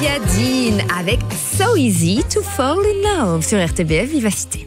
Olivia Dean avec So Easy to Fall in Love sur RTBF Vivacité.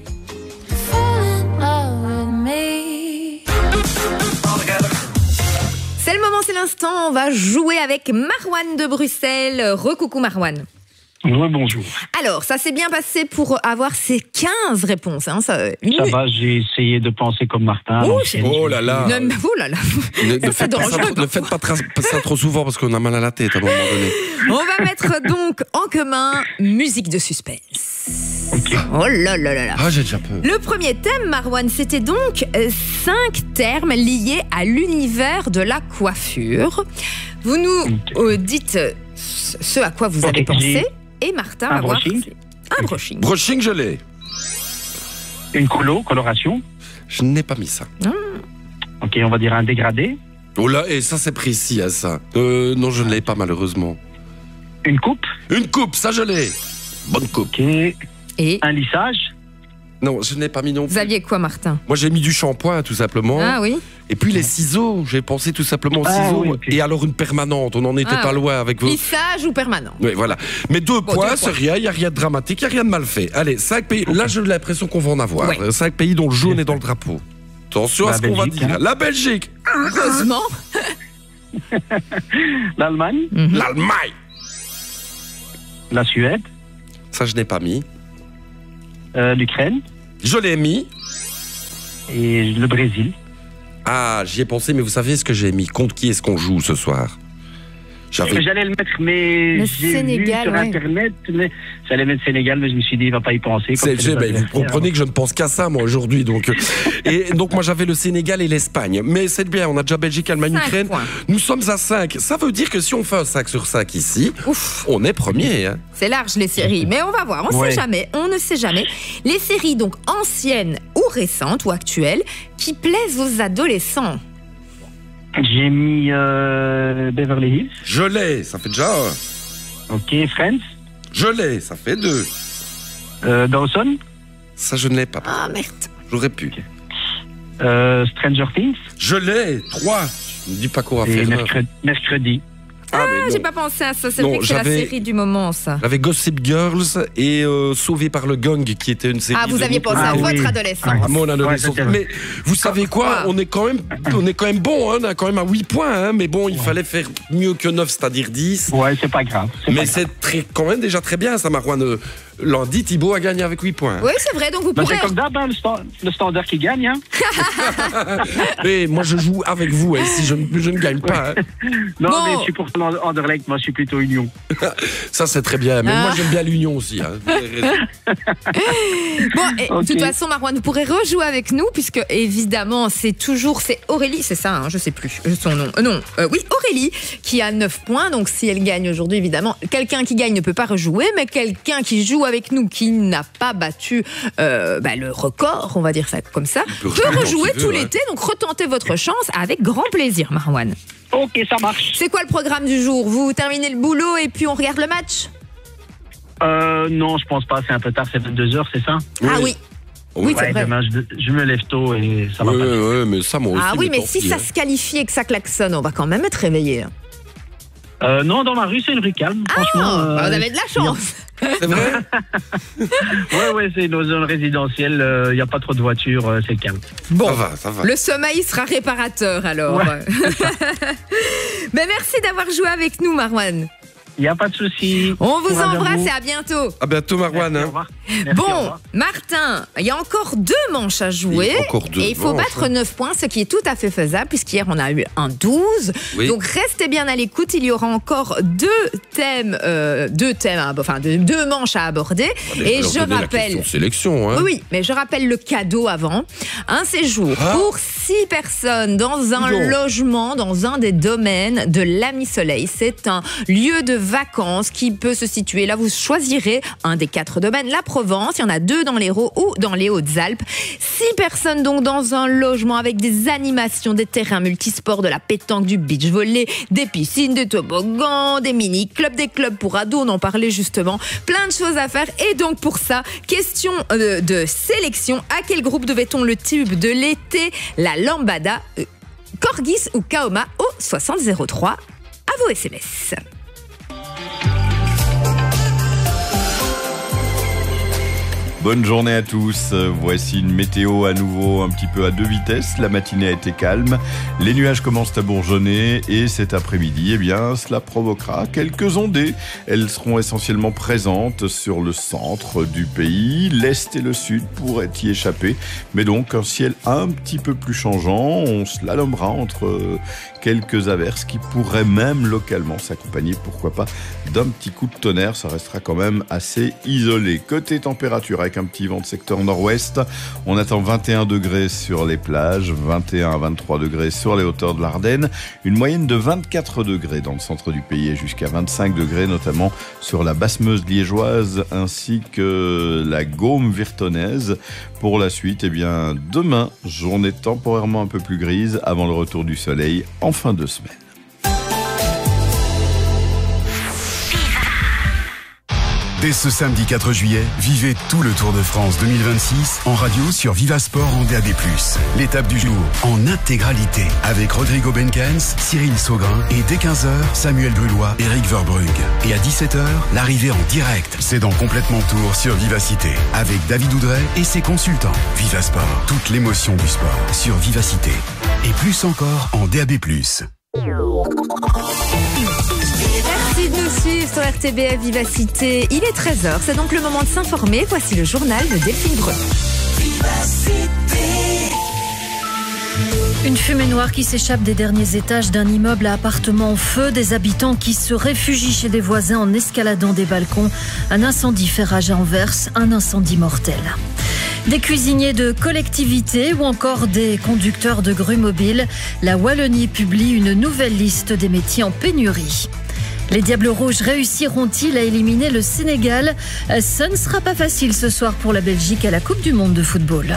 C'est le moment, c'est l'instant. On va jouer avec Marwan de Bruxelles. Recoucou Marwan. Bonjour. Alors, ça s'est bien passé pour avoir ces 15 réponses. Hein, ça va, j'ai essayé de penser comme Martin. Oh là là. Oh là là. Ne faites pas ça trop souvent parce qu'on a mal à la tête à un moment donné. On va mettre donc en commun musique de suspense. Okay. Oh là là là là. Ah, j'ai déjà peur. Le premier thème, Marwan, c'était donc 5 termes liés à l'univers de la coiffure. Vous nous dites ce à quoi vous avez pensé. Et Martin va voir. Un brushing. Brushing, je l'ai. Une coloration. Je n'ai pas mis ça. Ok, on va dire un dégradé. Oh là, et ça c'est précis à ça. Non, je ne l'ai pas malheureusement. Une coupe. Une coupe, ça je l'ai. Bonne coupe. Ok. Et un lissage. Non, je n'ai pas mis non plus. Vous aviez quoi, Martin? Moi, j'ai mis du shampoing, tout simplement. Ah oui. Et puis les ciseaux, j'ai pensé tout simplement aux ciseaux. Oui, okay. Et alors une permanente, on n'en était pas loin avec vos... Lissage ou permanent. Oui, voilà. Mais 2 points, c'est rien, il n'y a rien de dramatique, il n'y a rien de mal fait. Allez, 5 pays, là j'ai l'impression qu'on va en avoir. Ouais. 5 pays dont le jaune est dans le drapeau. Attention à ce qu'on va dire. Hein. La Belgique. Heureusement. L'Allemagne. L'Allemagne. La Suède. Ça, je n'ai pas mis. L'Ukraine. Je l'ai mis. Et le Brésil. Ah, j'y ai pensé, mais vous savez ce que j'ai mis? Contre qui est-ce qu'on joue ce soir? J'allais le mettre, mais le j'ai Sénégal, vu sur Internet, mais j'allais mettre Sénégal, mais je me suis dit, il ne va pas y penser. Vous comprenez que je ne pense qu'à ça, moi, aujourd'hui. Donc, et donc, moi, j'avais le Sénégal et l'Espagne. Mais c'est bien, on a déjà Belgique, Allemagne, Ukraine. Points. Nous sommes à 5. Ça veut dire que si on fait un 5 sur 5 ici, on est premier. Hein. C'est large, les séries. Mais on va voir, on ne sait jamais. On ne sait jamais. Les séries, donc, anciennes ou récentes ou actuelles, qui plaisent aux adolescents. J'ai mis Beverly Hills. Je l'ai, ça fait déjà 1. Ok, Friends. Je l'ai, ça fait 2. Dawson. Ça, je ne l'ai pas. Ah, merde. J'aurais pu. Okay. Stranger Things. Je l'ai, 3. Je ne dis pas qu'on va faire mercredi. Ah, j'ai pas pensé à ça. C'est vrai que c'est la série du moment, ça. J'avais Gossip Girls et Sauvé par le Gang, qui était une série. Ah, vous aviez pensé à votre adolescence. À mon adolescence. Mais vous savez quoi? On est quand même bon, hein, on a quand même à 8 points, hein, mais bon, il fallait faire mieux que 9, c'est-à-dire 10. Ouais, c'est pas grave. Mais c'est quand même déjà très bien, ça, Marwan. Lundi, Thibaut a gagné avec 8 points. Oui, c'est vrai, donc vous pourrez... C'est comme d'hab, hein, le standard qui gagne. Hein. Mais moi, je joue avec vous, hein, si je ne gagne pas. Hein. Non, mais je suis pour Anderlecht, moi, je suis plutôt Union. Ça, c'est très bien. Mais moi, j'aime bien l'Union aussi. Hein. Bon, de toute façon, Marwan, vous pourrez rejouer avec nous, puisque, évidemment, c'est Aurélie, c'est ça, hein, je sais plus son nom. Oui, Aurélie, qui a 9 points. Donc, si elle gagne aujourd'hui, évidemment, quelqu'un qui gagne ne peut pas rejouer, mais quelqu'un qui joue avec nous, qui n'a pas battu le record, on va dire ça comme ça, peut rejouer tout l'été. Donc retentez votre chance avec grand plaisir, Marwan. Ok, ça marche. C'est quoi le programme du jour? Vous terminez le boulot et puis on regarde le match? Non, je pense pas, c'est un peu tard, c'est 22h, c'est ça? Ah oui. Oui, c'est vrai. Demain, je me lève tôt et ça va pas. Oui, mais ça, moi aussi. Ah oui, mais si ça se qualifie et que ça klaxonne, on va quand même être réveillé. Non, dans ma rue, c'est une rue calme. Franchement, vous avez de la chance. C'est vrai? Ouais, c'est une zone résidentielle. Il n'y a pas trop de voitures, c'est calme. Bon, ça va. Le sommeil sera réparateur alors. Ouais. Mais merci d'avoir joué avec nous, Marwan. Il n'y a pas de souci. On vous embrasse et à bientôt. À bientôt, Marwan. Merci, au revoir. Merci, bon, au revoir. Martin, il y a encore 2 manches à jouer. Et il faut battre 9 points, ce qui est tout à fait faisable, puisqu'hier on a eu un 12. Oui. Donc restez bien à l'écoute, il y aura encore 2 manches à aborder. Et je rappelle. Sélection, hein. Oui, mais je rappelle le cadeau avant. Un séjour pour 6 personnes dans un logement, dans un des domaines de l'Ami Soleil. C'est un lieu de vacances qui peut se situer. Là, vous choisirez un des 4 domaines. La Provence, il y en a 2 dans l'Hérault ou dans les Hautes-Alpes. 6 personnes donc dans un logement avec des animations, des terrains multisports, de la pétanque, du beach volley, des piscines, des toboggans, des mini-clubs, des clubs pour ados, on en parlait justement. Plein de choses à faire. Et donc pour ça, question de sélection. À quel groupe devait-on le tube de l'été? La Lambada, Corgis ou Kaoma au 6003 à vos SMS. Bonne journée à tous. Voici une météo à nouveau un petit peu à 2 vitesses. La matinée a été calme. Les nuages commencent à bourgeonner et cet après-midi, cela provoquera quelques ondées. Elles seront essentiellement présentes sur le centre du pays. L'est et le sud pourraient y échapper. Mais donc un ciel un petit peu plus changeant. On slalomera entre quelques averses qui pourraient même localement s'accompagner, pourquoi pas, d'un petit coup de tonnerre. Ça restera quand même assez isolé. Côté température, avec un petit vent de secteur nord-ouest, on attend 21 degrés sur les plages, 21 à 23 degrés sur les hauteurs de l'Ardenne, une moyenne de 24 degrés dans le centre du pays et jusqu'à 25 degrés notamment sur la Basse-Meuse liégeoise ainsi que la Gaume virtonnaise. Pour la suite, demain, journée temporairement un peu plus grise avant le retour du soleil en fin de semaine. Dès ce samedi 4 juillet, vivez tout le Tour de France 2026 en radio sur Vivasport en DAB+. L'étape du jour en intégralité avec Rodrigo Benkens, Cyril Saugrin et dès 15h, Samuel Brullois, Eric Verbrugge. Et à 17h, l'arrivée en direct. C'est dans Complètement Tour sur Vivacité avec David Oudret et ses consultants. Vivasport, toute l'émotion du sport sur Vivacité. Et plus encore en DAB+. Merci de nous suivre sur RTBF Vivacité. Il est 13h, c'est donc le moment de s'informer. Voici le journal de Delphine Breu. Une fumée noire qui s'échappe des derniers étages d'un immeuble à appartements en feu. Des habitants qui se réfugient chez des voisins en escaladant des balcons. Un incendie fait rage à Anvers, un incendie mortel. Des cuisiniers de collectivités ou encore des conducteurs de grues mobiles. La Wallonie publie une nouvelle liste des métiers en pénurie. Les Diables Rouges réussiront-ils à éliminer le Sénégal ? Ce ne sera pas facile ce soir pour la Belgique à la Coupe du Monde de football.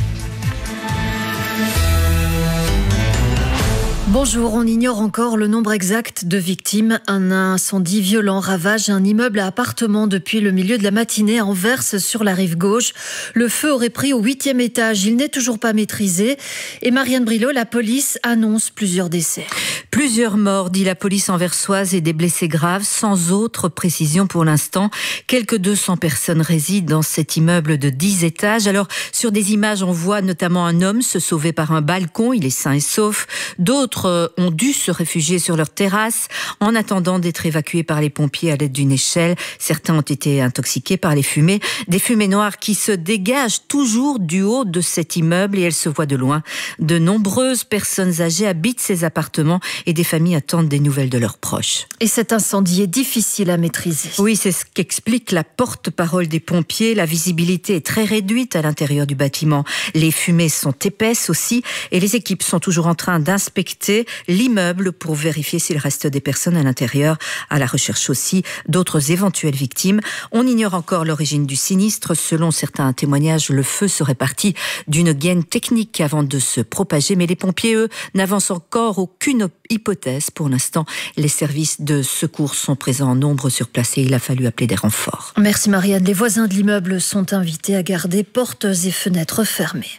Bonjour, on ignore encore le nombre exact de victimes. Un incendie violent ravage un immeuble à appartements depuis le milieu de la matinée à Anvers sur la rive gauche. Le feu aurait pris au 8e étage. Il n'est toujours pas maîtrisé. Et Marianne Brilot, la police annonce plusieurs décès. Plusieurs morts, dit la police anversoise, et des blessés graves, sans autre précision pour l'instant. Quelques 200 personnes résident dans cet immeuble de 10 étages. Alors, sur des images, on voit notamment un homme se sauver par un balcon. Il est sain et sauf. D'autres ont dû se réfugier sur leur terrasse en attendant d'être évacués par les pompiers à l'aide d'une échelle. Certains ont été intoxiqués par les fumées. Des fumées noires qui se dégagent toujours du haut de cet immeuble et elles se voient de loin. De nombreuses personnes âgées habitent ces appartements et des familles attendent des nouvelles de leurs proches. Et cet incendie est difficile à maîtriser. Oui, c'est ce qu'explique la porte-parole des pompiers. La visibilité est très réduite à l'intérieur du bâtiment. Les fumées sont épaisses aussi et les équipes sont toujours en train d'inspecter l'immeuble pour vérifier s'il reste des personnes à l'intérieur, à la recherche aussi d'autres éventuelles victimes. On ignore encore l'origine du sinistre. Selon certains témoignages, le feu serait parti d'une gaine technique avant de se propager, mais les pompiers, eux, n'avancent encore aucune hypothèse. Pour l'instant, les services de secours sont présents en nombre sur place et il a fallu appeler des renforts. Merci Marianne. Les voisins de l'immeuble sont invités à garder portes et fenêtres fermées.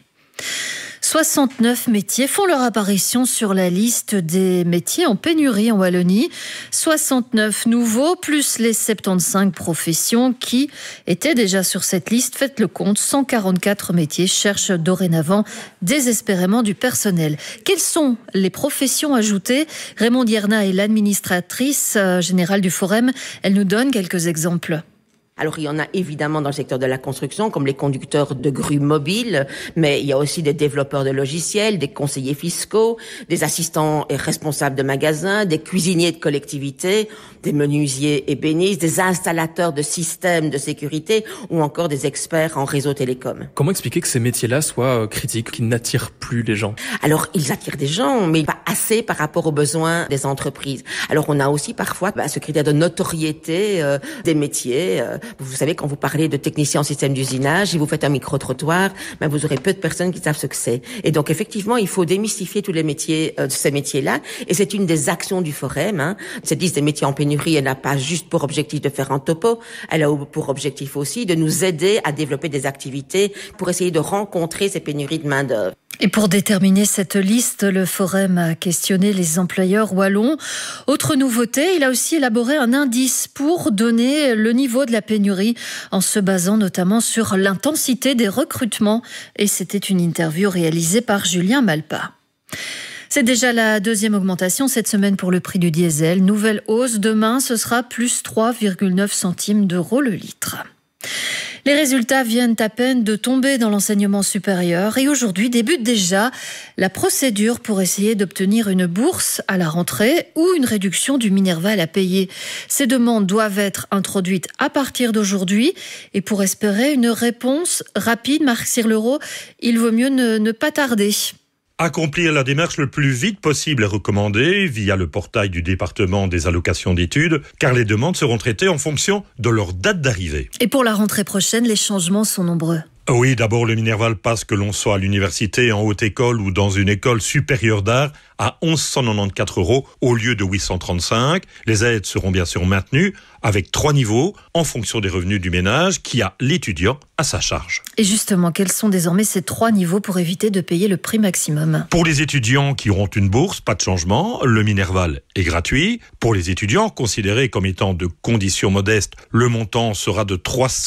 69 métiers font leur apparition sur la liste des métiers en pénurie en Wallonie. 69 nouveaux, plus les 75 professions qui étaient déjà sur cette liste. Faites le compte, 144 métiers cherchent dorénavant désespérément du personnel. Quelles sont les professions ajoutées ? Raymond Dierna est l'administratrice générale du Forum. Elle nous donne quelques exemples. Alors, il y en a évidemment dans le secteur de la construction, comme les conducteurs de grues mobiles, mais il y a aussi des développeurs de logiciels, des conseillers fiscaux, des assistants et responsables de magasins, des cuisiniers de collectivités, des menuisiers ébénistes, des installateurs de systèmes de sécurité ou encore des experts en réseau télécom. Comment expliquer que ces métiers-là soient critiques, qu'ils n'attirent plus les gens ? Alors, ils attirent des gens, mais pas assez par rapport aux besoins des entreprises. Alors, on a aussi parfois ce critère de notoriété des métiers. Vous savez, quand vous parlez de technicien en système d'usinage, si vous faites un micro-trottoir, vous aurez peu de personnes qui savent ce que c'est. Et donc, effectivement, il faut démystifier tous les métiers, ces métiers-là. Et c'est une des actions du Forum. Cette liste des métiers en pénurie, elle n'a pas juste pour objectif de faire un topo. Elle a pour objectif aussi de nous aider à développer des activités pour essayer de rencontrer ces pénuries de main-d'œuvre. Et pour déterminer cette liste, le Forum a questionné les employeurs wallons. Autre nouveauté, il a aussi élaboré un indice pour donner le niveau de la pénurie en se basant notamment sur l'intensité des recrutements. Et c'était une interview réalisée par Julien Malpa. C'est déjà la deuxième augmentation cette semaine pour le prix du diesel. Nouvelle hausse demain, ce sera plus 3,9 centimes d'euros le litre. Les résultats viennent à peine de tomber dans l'enseignement supérieur et aujourd'hui débute déjà la procédure pour essayer d'obtenir une bourse à la rentrée ou une réduction du Minerval à payer. Ces demandes doivent être introduites à partir d'aujourd'hui et pour espérer une réponse rapide, Marc Sirlereau, il vaut mieux ne pas tarder. Accomplir la démarche le plus vite possible est recommandé via le portail du département des allocations d'études, car les demandes seront traitées en fonction de leur date d'arrivée. Et pour la rentrée prochaine, les changements sont nombreux. Oui, d'abord le Minerval passe, que l'on soit à l'université, en haute école ou dans une école supérieure d'art, à 1194 € au lieu de 835. Les aides seront bien sûr maintenues avec 3 niveaux en fonction des revenus du ménage qui a l'étudiant à sa charge. Et justement, quels sont désormais ces 3 niveaux pour éviter de payer le prix maximum ? Pour les étudiants qui auront une bourse, pas de changement, le Minerval est gratuit. Pour les étudiants considérés comme étant de conditions modestes, le montant sera de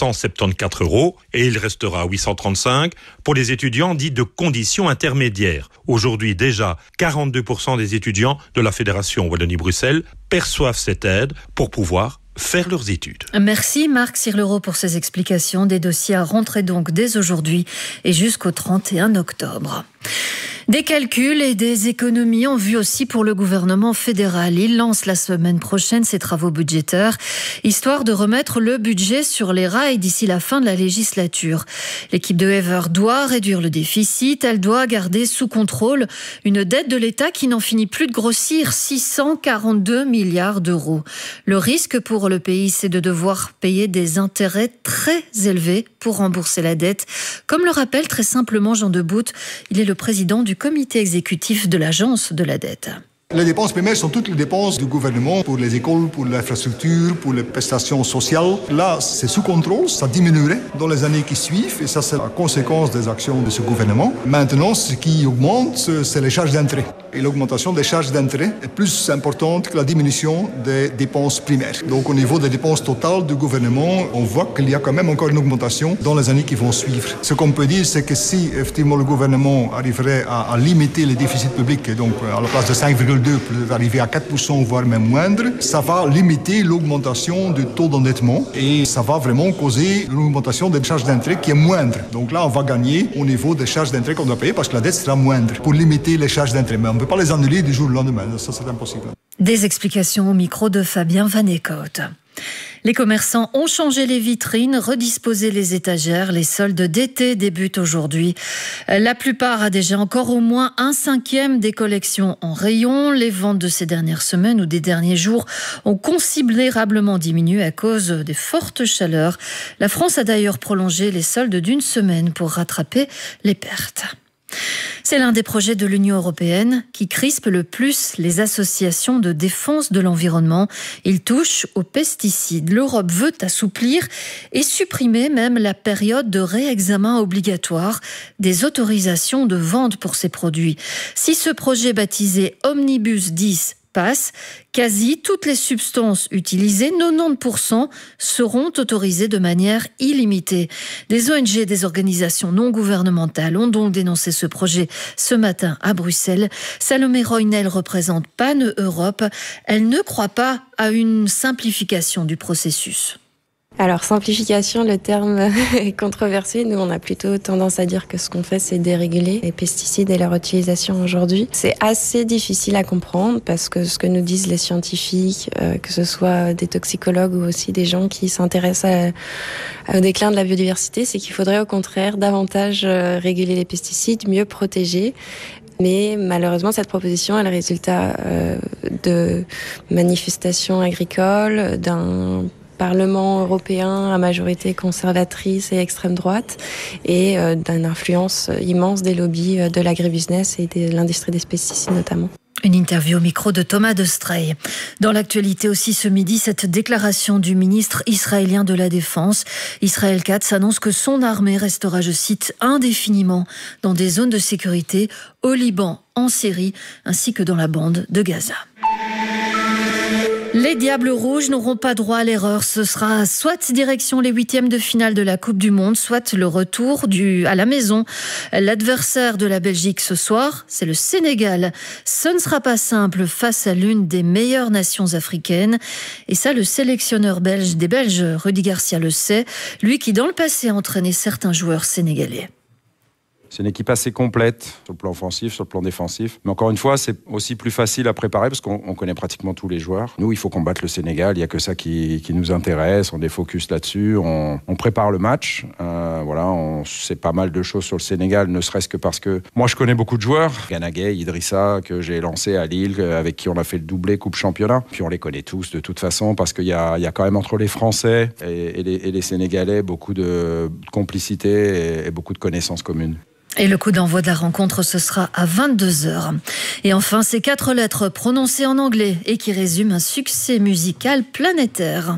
374 € et il restera à 835 pour les étudiants dits de conditions intermédiaires. Aujourd'hui déjà, 42% des étudiants de la Fédération Wallonie-Bruxelles perçoivent cette aide pour pouvoir faire leurs études. Merci Marc Sirlereau pour ces explications. Des dossiers à rentrer donc dès aujourd'hui et jusqu'au 31 octobre. Des calculs et des économies en vue aussi pour le gouvernement fédéral. Il lance la semaine prochaine ses travaux budgétaires, histoire de remettre le budget sur les rails d'ici la fin de la législature. L'équipe de Ever doit réduire le déficit, elle doit garder sous contrôle une dette de l'État qui n'en finit plus de grossir, 642 milliards d'euros. Le risque pour le pays, c'est de devoir payer des intérêts très élevés pour rembourser la dette. Comme le rappelle très simplement Jean Debout, il est le président du comité exécutif de l'agence de la dette. Les dépenses primaires sont toutes les dépenses du gouvernement pour les écoles, pour l'infrastructure, pour les prestations sociales. Là, c'est sous contrôle, ça diminuerait dans les années qui suivent et ça, c'est la conséquence des actions de ce gouvernement. Maintenant, ce qui augmente, c'est les charges d'intérêt. Et l'augmentation des charges d'intérêt est plus importante que la diminution des dépenses primaires. Donc, au niveau des dépenses totales du gouvernement, on voit qu'il y a quand même encore une augmentation dans les années qui vont suivre. Ce qu'on peut dire, c'est que si, effectivement, le gouvernement arriverait à limiter les déficits publics, et donc à la place de 5,2 peut arriver à 4%, voire même moindre, ça va limiter l'augmentation du taux d'endettement et ça va vraiment causer une augmentation des charges d'intérêt qui est moindre. Donc là, on va gagner au niveau des charges d'intérêt qu'on doit payer parce que la dette sera moindre pour limiter les charges d'intérêt. Mais on ne peut pas les annuler du jour au lendemain, ça c'est impossible. Des explications au micro de Fabien Van Eekhout. Les commerçants ont changé les vitrines, redisposé les étagères. Les soldes d'été débutent aujourd'hui. La plupart a déjà encore au moins 1/5 des collections en rayon. Les ventes de ces dernières semaines ou des derniers jours ont considérablement diminué à cause des fortes chaleurs. La France a d'ailleurs prolongé les soldes d'1 semaine pour rattraper les pertes. C'est l'un des projets de l'Union européenne qui crispe le plus les associations de défense de l'environnement. Il touche aux pesticides. L'Europe veut assouplir et supprimer même la période de réexamen obligatoire des autorisations de vente pour ces produits. Si ce projet baptisé Omnibus 10 passe, quasi toutes les substances utilisées, 90%, seront autorisées de manière illimitée. Des ONG et des organisations non gouvernementales ont donc dénoncé ce projet ce matin à Bruxelles. Salomé Roynel représente PAN Europe. Elle ne croit pas à une simplification du processus. Alors, simplification, le terme est controversé. Nous, on a plutôt tendance à dire que ce qu'on fait, c'est déréguler les pesticides et leur utilisation aujourd'hui. C'est assez difficile à comprendre parce que ce que nous disent les scientifiques, que ce soit des toxicologues ou aussi des gens qui s'intéressent au déclin de la biodiversité, c'est qu'il faudrait au contraire davantage réguler les pesticides, mieux protéger. Mais malheureusement, cette proposition est le résultat de manifestations agricoles, d'un Parlement européen à majorité conservatrice et extrême droite et d'une influence immense des lobbies de l'agribusiness et de l'industrie des pesticides notamment. Une interview au micro de Thomas Destrey. Dans l'actualité aussi ce midi, cette déclaration du ministre israélien de la Défense. Israël Katz annonce que son armée restera, je cite, indéfiniment dans des zones de sécurité au Liban, en Syrie, ainsi que dans la bande de Gaza. Les Diables Rouges n'auront pas droit à l'erreur. Ce sera soit direction les 8e de finale de la Coupe du Monde, soit le retour à la maison. L'adversaire de la Belgique ce soir, c'est le Sénégal. Ce ne sera pas simple face à l'une des meilleures nations africaines. Et ça, le sélectionneur belge des Belges, Rudy Garcia, le sait. Lui qui, dans le passé, a entraîné certains joueurs sénégalais. C'est une équipe assez complète sur le plan offensif, sur le plan défensif. Mais encore une fois, c'est aussi plus facile à préparer parce qu'on connaît pratiquement tous les joueurs. Nous, il faut combattre le Sénégal. Il n'y a que ça qui nous intéresse. On est focus là-dessus. On prépare le match. On sait pas mal de choses sur le Sénégal, ne serait-ce que parce que moi, je connais beaucoup de joueurs. Gana Gueye, Idrissa, que j'ai lancé à Lille, avec qui on a fait le doublé Coupe Championnat. Puis on les connaît tous de toute façon parce qu'il y a quand même entre les Français et les Sénégalais beaucoup de complicité et beaucoup de connaissances communes. Et le coup d'envoi de la rencontre, ce sera à 22h. Et enfin, ces 4 lettres prononcées en anglais et qui résument un succès musical planétaire.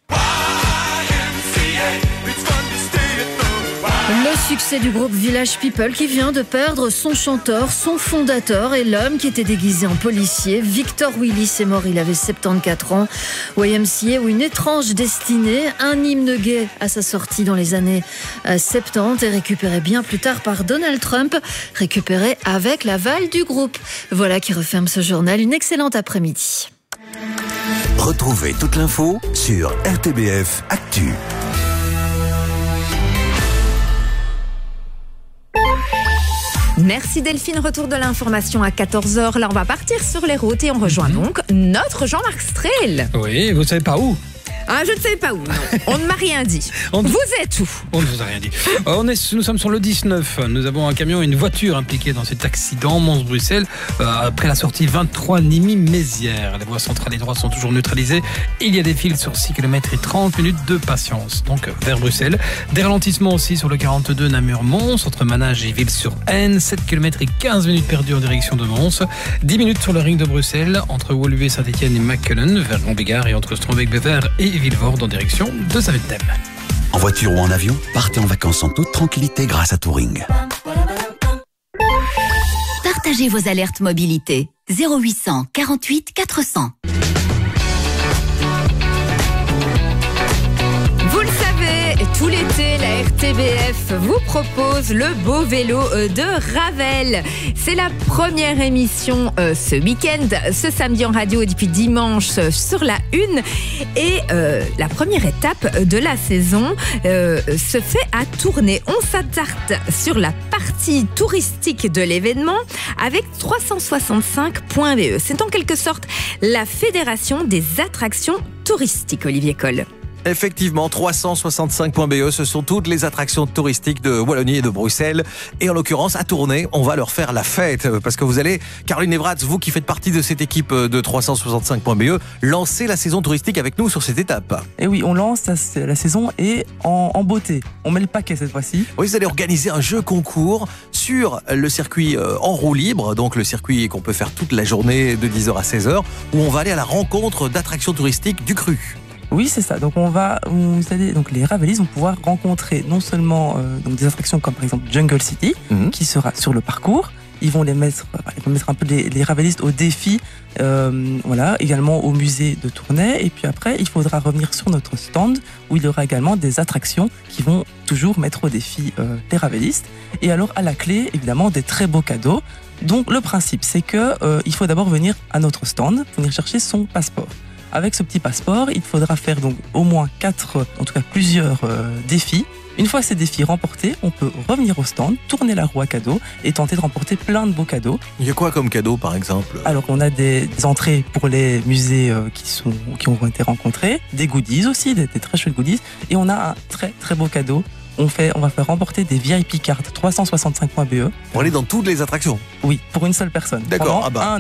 Le succès du groupe Village People qui vient de perdre son chanteur, son fondateur et l'homme qui était déguisé en policier. Victor Willis est mort, il avait 74 ans. YMCA ou une étrange destinée, un hymne gay à sa sortie dans les années 70 et récupéré bien plus tard par Donald Trump, récupéré avec l'aval du groupe. Voilà qui referme ce journal. Une excellente après-midi. Retrouvez toute l'info sur RTBF Actu. Merci Delphine, retour de l'information à 14h. Là, on va partir sur les routes et on rejoint donc notre Jean-Marc Strel. Oui, vous ne savez pas où? Ah, je ne sais pas où. Non. On ne m'a rien dit. Vous êtes où? On ne vous a rien dit. Nous sommes sur le 19. Nous avons un camion et une voiture impliqués dans cet accident Mons-Bruxelles après la sortie 23 Nîmes-Mézières. Les voies centrales et droites sont toujours neutralisées. Il y a des files sur 6 km et 30 minutes de patience. Donc vers Bruxelles. Des ralentissements aussi sur le 42 Namur-Mons entre Manage et Ville-sur-Aisne. 7 km et 15 minutes perdues en direction de Mons. 10 minutes sur le ring de Bruxelles entre Woluwe, Saint-Étienne et Mechelen vers Rambégard et entre Strombeek-Bever et Villevorde en direction de Zaventem. En voiture ou en avion, partez en vacances en toute tranquillité grâce à Touring. Partagez vos alertes mobilité. 0800 48 400. Vous le savez, tout l'été, la RTBF vous propose le beau vélo de Ravel. C'est la première émission ce week-end, ce samedi en radio et depuis dimanche sur la 1. Et la première étape de la saison se fait à Tournai. On s'attarde sur la partie touristique de l'événement avec 365.be. C'est en quelque sorte la fédération des attractions touristiques, Olivier Coll. Effectivement, 365.be, ce sont toutes les attractions touristiques de Wallonie et de Bruxelles. Et en l'occurrence, à Tournai, on va leur faire la fête. Parce que vous allez, Caroline Evratz, vous qui faites partie de cette équipe de 365.be, lancer la saison touristique avec nous sur cette étape. Et oui, on lance la saison et en beauté. On met le paquet cette fois-ci. Oui, vous allez organiser un jeu concours sur le circuit en roue libre, donc le circuit qu'on peut faire toute la journée de 10h à 16h, où on va aller à la rencontre d'attractions touristiques du cru. Oui, c'est ça. Donc donc les Ravelistes vont pouvoir rencontrer non seulement donc des attractions comme par exemple Jungle City, qui sera sur le parcours. Ils vont mettre un peu les Ravelistes au défi, également au musée de Tournai. Et puis après, il faudra revenir sur notre stand où il y aura également des attractions qui vont toujours mettre au défi les Ravelistes. Et alors à la clé, évidemment, des très beaux cadeaux. Donc le principe, c'est que il faut d'abord venir à notre stand, venir chercher son passeport. Avec ce petit passeport, il faudra faire donc au moins plusieurs défis. Une fois ces défis remportés, on peut revenir au stand, tourner la roue à cadeaux et tenter de remporter plein de beaux cadeaux. Il y a quoi comme cadeau par exemple? Alors on a des entrées pour les musées qui ont été rencontrés, des goodies aussi, des très chouettes goodies, et on a un très très beau cadeau. On va faire remporter des VIP cards 365.be. Pour aller dans toutes les attractions? Oui, pour une seule personne. D'accord. Pendant un an.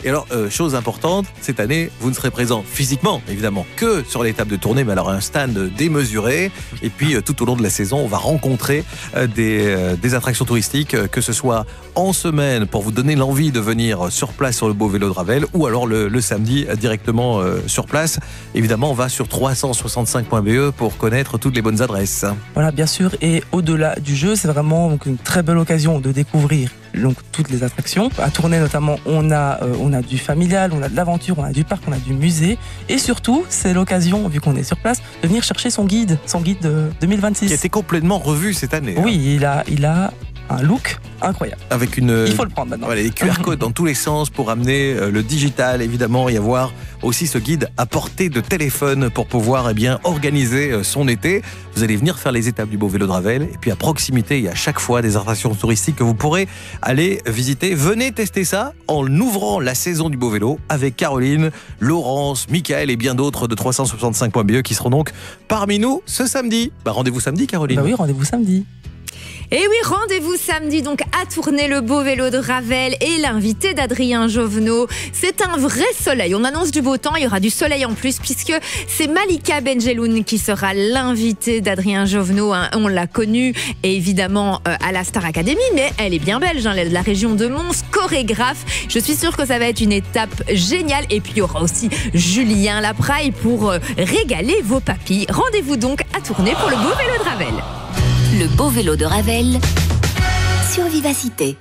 Et alors, chose importante, cette année, vous ne serez présent physiquement, évidemment, que sur l'étape de tournée, mais alors un stand démesuré. Et puis, tout au long de la saison, on va rencontrer des attractions touristiques, que ce soit en semaine pour vous donner l'envie de venir sur place sur le beau vélo de Ravel, ou alors le samedi directement sur place. Évidemment, on va sur 365.be pour connaître toutes les bonnes adresses. Voilà, bien sûr. Et au-delà du jeu, c'est vraiment donc une très belle occasion de découvrir donc toutes les attractions. À Tournai notamment, on a du familial, on a de l'aventure, on a du parc, on a du musée. Et surtout, c'est l'occasion, vu qu'on est sur place, de venir chercher son guide de 2026. Qui a été complètement revu cette année. Oui, il a un look incroyable. Avec une... Il faut le prendre maintenant. Voilà, les QR codes dans tous les sens pour amener le digital, évidemment, et avoir aussi ce guide à portée de téléphone pour pouvoir organiser son été. Vous allez venir faire les étapes du beau vélo de Ravel. Et puis à proximité, il y a à chaque fois des attractions touristiques que vous pourrez aller visiter. Venez tester ça en ouvrant la saison du beau vélo avec Caroline, Laurence, Michael et bien d'autres de 365.be qui seront donc parmi nous ce samedi. Rendez-vous samedi, Caroline. Oui, rendez-vous samedi. Et oui, rendez-vous samedi donc à Tournai, le beau vélo de Ravel et l'invité d'Adrien Jovenot. C'est un vrai soleil. On annonce du beau temps, il y aura du soleil en plus puisque c'est Malika Benjeloun qui sera l'invité d'Adrien Jovenot. On l'a connue évidemment à la Star Academy, mais elle est bien belge, elle est de la région de Mons, chorégraphe. Je suis sûre que ça va être une étape géniale. Et puis il y aura aussi Julien Lapraille pour régaler vos papilles. Rendez-vous donc à Tournai pour le beau vélo de Ravel. Le beau vélo de Ravel sur Vivacité.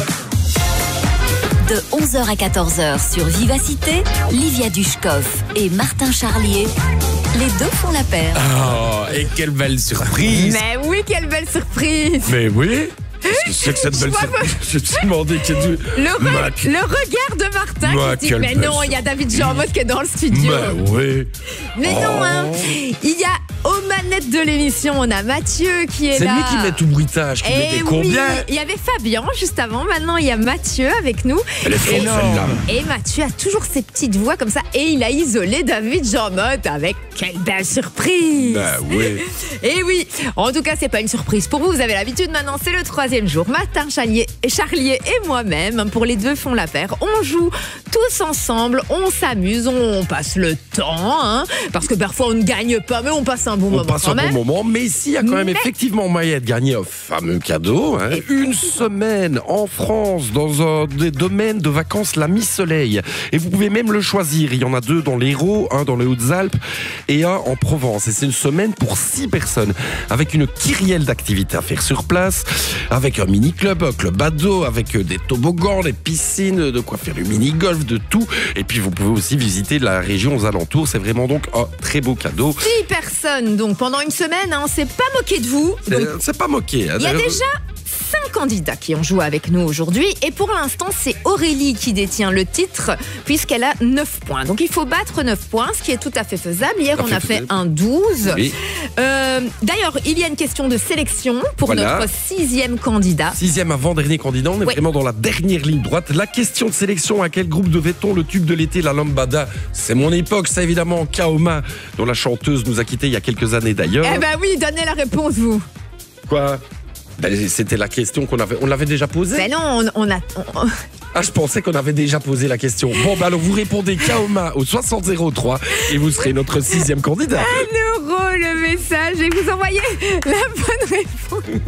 De 11h à 14h sur Vivacité, Livia Dushkov et Martin Charlier, les deux font la paire. Oh, et quelle belle surprise! Mais oui, quelle belle surprise! Mais oui! Qu'est-ce que c'est que cette belle surprise? Je me suis demandé qu'il y a le regard de Martin qui dit mais non, il y a David Jean-Mot qui est dans le studio. Mais oui. Mais non, hein. Il y a aux manettes de l'émission, on a Mathieu qui est là. C'est lui qui met tout bruitage, qui met des combien. Il y avait Fabien juste avant, maintenant il y a Mathieu avec nous. Elle est forte celle-là. Et Mathieu a toujours ses petites voix comme ça et il a isolé David Jean-Mot avec quelle belle surprise. Bah oui. Et oui, en tout cas c'est pas une surprise pour vous, vous avez l'habitude maintenant, c'est le 3e jour. Martin Charlier et moi-même, pour les deux font la paire, on joue tous ensemble, on s'amuse, on passe le temps, hein, parce que parfois on ne gagne pas, mais on passe un bon moment quand même. On passe un bon moment, mais ici il y a quand même effectivement moyen de gagner un fameux cadeau, hein. Une semaine en France dans un des domaines de vacances la Mi-Soleil, et vous pouvez même le choisir. Il y en a 2 dans l'Hérault, un dans les Hautes-Alpes et un en Provence, et c'est une semaine pour 6 personnes avec une kyrielle d'activités à faire sur place, avec un mini-club, un club ado, avec des toboggans, des piscines, de quoi faire du mini-golf, de tout. Et puis vous pouvez aussi visiter la région aux alentours. C'est vraiment donc un très beau cadeau. 6 personnes donc pendant une semaine, hein, on s'est pas moqué de vous. C'est pas moqué. Hein. Il y a déjà 5 candidats qui ont joué avec nous aujourd'hui et pour l'instant c'est Aurélie qui détient le titre puisqu'elle a 9 points. Donc il faut battre 9 points, ce qui est tout à fait faisable. Hier on a fait un 12. Oui. D'ailleurs il y a une question de sélection pour notre 6e candidat. 6e avant-dernier candidat, on est vraiment dans la dernière ligne droite. La question de sélection, à quel groupe devait-on le tube de l'été, la lambada? C'est mon époque, ça évidemment, Kaoma, dont la chanteuse nous a quittés il y a quelques années d'ailleurs. Eh ben oui, donnez la réponse vous. Quoi? C'était la question on l'avait déjà posée. Ben non, Ah, je pensais qu'on avait déjà posé la question. Bon, bah alors vous répondez Kaoma au 6003 et vous serez notre 6e candidat. 1 euro le message et vous envoyez la bonne réponse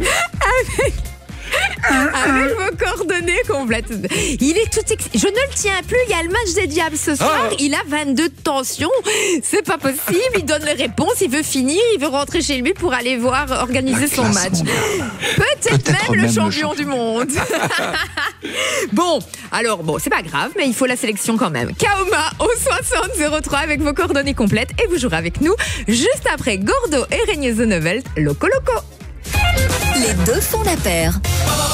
avec vos coordonnées complètes. Il est tout je ne le tiens plus, il y a le match des Diables ce soir, il a 22 de tension, c'est pas possible, il donne les réponses, il veut finir, il veut rentrer chez lui pour aller organiser son match. Peut-être même le champion du monde. Bon, c'est pas grave, mais il faut la sélection quand même. Kaoma au 6003 avec vos coordonnées complètes et vous jouerez avec nous juste après Gordo et Régnier The Novelt, Loco Loco. Les deux font la paire.